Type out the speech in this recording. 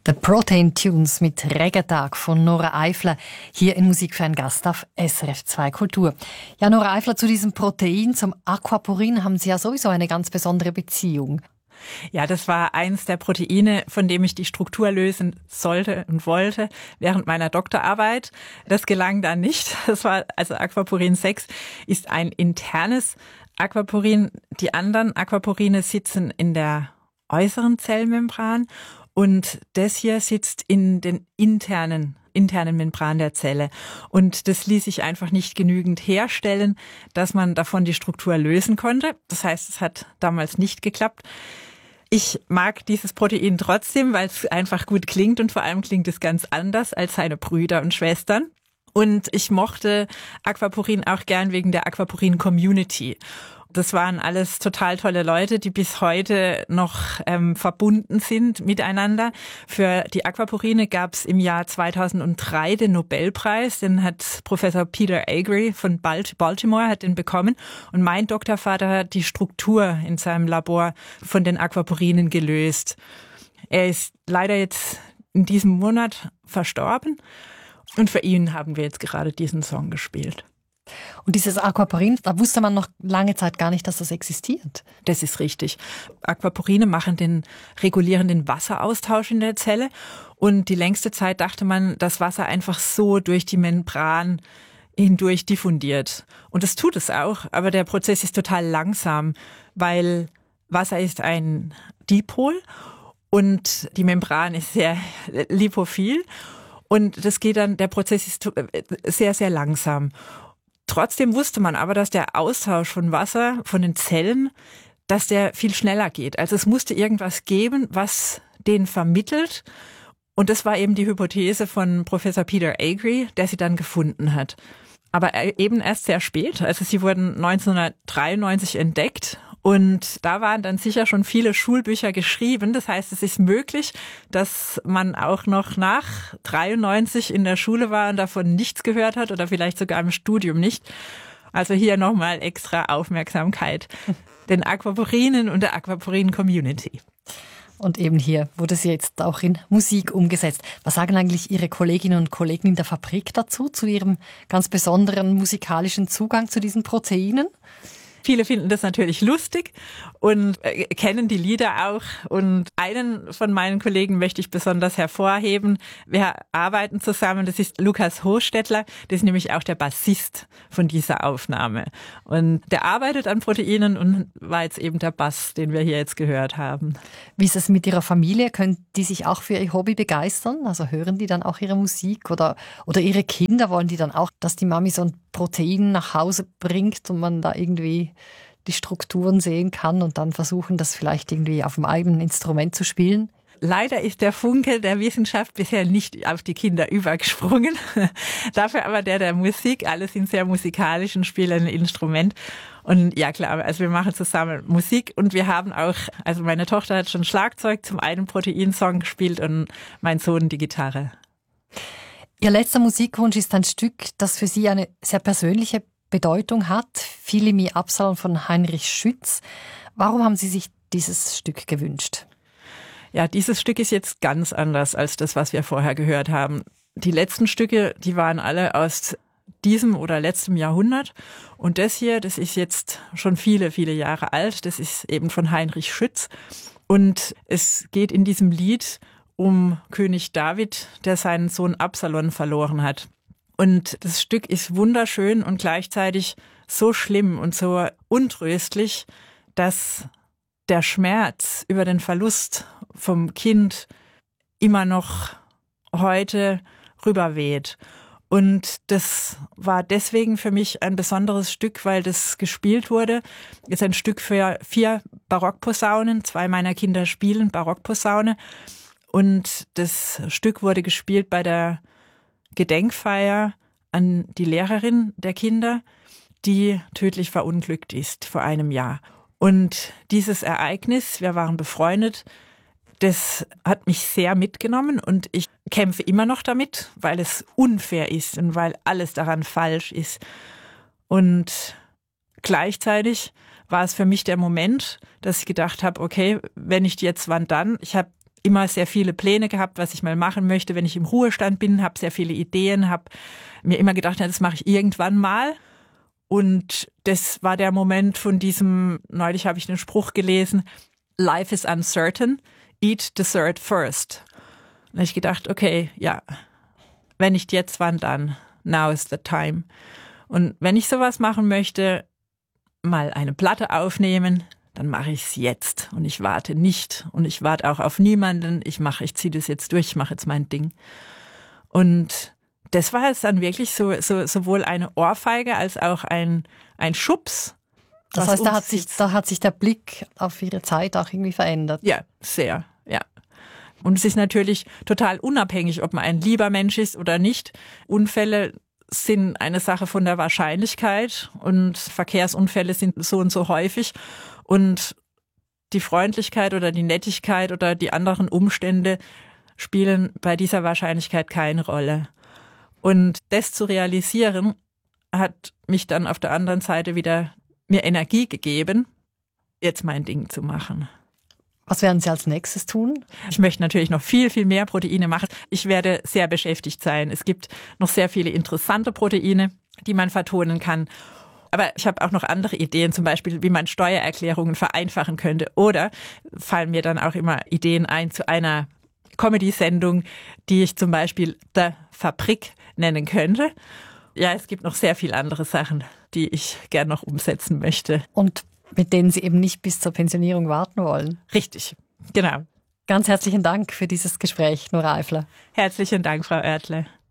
The Protein Tunes mit Regentag von Nora Eifler hier in Musik für einen Gast auf SRF 2 Kultur. Ja, Nora Eifler, zu diesem Protein, zum Aquaporin, haben Sie ja sowieso eine ganz besondere Beziehung. Ja, das war eins der Proteine, von dem ich die Struktur lösen sollte und wollte während meiner Doktorarbeit. Das gelang dann nicht. Das war also Aquaporin 6 ist ein internes Aquaporin. Die anderen Aquaporine sitzen in der äußeren Zellmembran und das hier sitzt in den internen Membran der Zelle. Und das ließ sich einfach nicht genügend herstellen, dass man davon die Struktur lösen konnte. Das heißt, es hat damals nicht geklappt. Ich mag dieses Protein trotzdem, weil es einfach gut klingt und vor allem klingt es ganz anders als seine Brüder und Schwestern. Und ich mochte Aquaporin auch gern wegen der Aquaporin-Community. Das waren alles total tolle Leute, die bis heute noch verbunden sind miteinander. Für die Aquaporine gab es im Jahr 2003 den Nobelpreis. Den hat Professor Peter Agre von Baltimore hat den bekommen. Und mein Doktorvater hat die Struktur in seinem Labor von den Aquaporinen gelöst. Er ist leider jetzt in diesem Monat verstorben. Und für ihn haben wir jetzt gerade diesen Song gespielt. Und dieses Aquaporin, da wusste man noch lange Zeit gar nicht, dass das existiert. Das ist richtig. Aquaporine regulieren den Wasseraustausch in der Zelle. Und die längste Zeit dachte man, dass Wasser einfach so durch die Membran hindurch diffundiert. Und das tut es auch, aber der Prozess ist total langsam, weil Wasser ist ein Dipol und die Membran ist sehr lipophil. Und der Prozess ist sehr, sehr langsam. Trotzdem wusste man aber, dass der Austausch von Wasser, von den Zellen, dass der viel schneller geht. Also es musste irgendwas geben, was den vermittelt. Und das war eben die Hypothese von Professor Peter Agre, der sie dann gefunden hat. Aber eben erst sehr spät. Also sie wurden 1993 entdeckt. Und da waren dann sicher schon viele Schulbücher geschrieben. Das heißt, es ist möglich, dass man auch noch nach 93 in der Schule war und davon nichts gehört hat oder vielleicht sogar im Studium nicht. Also hier nochmal extra Aufmerksamkeit den Aquaporinen und der Aquaporin-Community. Und eben hier wurde sie jetzt auch in Musik umgesetzt. Was sagen eigentlich Ihre Kolleginnen und Kollegen in der Fabrik dazu, zu ihrem ganz besonderen musikalischen Zugang zu diesen Proteinen? Viele finden das natürlich lustig und kennen die Lieder auch. Und einen von meinen Kollegen möchte ich besonders hervorheben. Wir arbeiten zusammen, das ist Lukas Hochstädtler, das ist nämlich auch der Bassist von dieser Aufnahme. Und der arbeitet an Proteinen und war jetzt eben der Bass, den wir hier jetzt gehört haben. Wie ist es mit Ihrer Familie? Können die sich auch für ihr Hobby begeistern? Also hören die dann auch ihre Musik oder Ihre Kinder, wollen die dann auch, dass die Mami so ein Protein nach Hause bringt und man da irgendwie die Strukturen sehen kann und dann versuchen, das vielleicht irgendwie auf dem eigenen Instrument zu spielen? Leider ist der Funke der Wissenschaft bisher nicht auf die Kinder übergesprungen. Dafür aber der Musik. Alle sind sehr musikalisch und spielen ein Instrument. Und ja klar, also wir machen zusammen Musik und wir haben auch, also meine Tochter hat schon Schlagzeug zum einen Protein-Song gespielt und mein Sohn die Gitarre. Ihr letzter Musikwunsch ist ein Stück, das für Sie eine sehr persönliche Bedeutung hat. Philimi Absalon von Heinrich Schütz. Warum haben Sie sich dieses Stück gewünscht? Ja, dieses Stück ist jetzt ganz anders als das, was wir vorher gehört haben. Die letzten Stücke, die waren alle aus diesem oder letztem Jahrhundert. Und das hier, das ist jetzt schon viele, viele Jahre alt. Das ist eben von Heinrich Schütz. Und es geht in diesem Lied um König David, der seinen Sohn Absalon verloren hat. Und das Stück ist wunderschön und gleichzeitig so schlimm und so untröstlich, dass der Schmerz über den Verlust vom Kind immer noch heute rüberweht. Und das war deswegen für mich ein besonderes Stück, weil das gespielt wurde. Es ist ein Stück für 4 Barockposaunen. 2 meiner Kinder spielen Barockposaune. Und das Stück wurde gespielt bei der Gedenkfeier an die Lehrerin der Kinder, die tödlich verunglückt ist vor einem Jahr. Und dieses Ereignis, wir waren befreundet, das hat mich sehr mitgenommen und ich kämpfe immer noch damit, weil es unfair ist und weil alles daran falsch ist. Und gleichzeitig war es für mich der Moment, dass ich gedacht habe, okay, wenn nicht jetzt, wann dann? Ich habe immer sehr viele Pläne gehabt, was ich mal machen möchte, wenn ich im Ruhestand bin, habe sehr viele Ideen, habe mir immer gedacht, ja, das mache ich irgendwann mal. Und das war der Moment von diesem, neulich habe ich den Spruch gelesen, Life is uncertain, eat dessert first. Und da habe ich gedacht, okay, ja, wenn nicht jetzt, wann dann? Now is the time. Und wenn ich sowas machen möchte, mal eine Platte aufnehmen, dann mache ich es jetzt. Und ich warte nicht. Und ich warte auch auf niemanden. Ich ziehe das jetzt durch, ich mache jetzt mein Ding. Und das war jetzt dann wirklich sowohl eine Ohrfeige als auch ein Schubs. Das heißt, da hat sich der Blick auf Ihre Zeit auch irgendwie verändert. Ja, sehr, ja. Und es ist natürlich total unabhängig, ob man ein lieber Mensch ist oder nicht. Unfälle sind eine Sache von der Wahrscheinlichkeit und Verkehrsunfälle sind so und so häufig. Und die Freundlichkeit oder die Nettigkeit oder die anderen Umstände spielen bei dieser Wahrscheinlichkeit keine Rolle. Und das zu realisieren, hat mich dann auf der anderen Seite wieder mir Energie gegeben, jetzt mein Ding zu machen. Was werden Sie als nächstes tun? Ich möchte natürlich noch viel, viel mehr Proteine machen. Ich werde sehr beschäftigt sein. Es gibt noch sehr viele interessante Proteine, die man vertonen kann. Aber ich habe auch noch andere Ideen, zum Beispiel, wie man Steuererklärungen vereinfachen könnte. Oder fallen mir dann auch immer Ideen ein zu einer Comedy-Sendung, die ich zum Beispiel The Fabrik nennen könnte. Ja, es gibt noch sehr viele andere Sachen, die ich gern noch umsetzen möchte. Und mit denen Sie eben nicht bis zur Pensionierung warten wollen. Richtig, genau. Ganz herzlichen Dank für dieses Gespräch, Nora Eifler. Herzlichen Dank, Frau Oertle.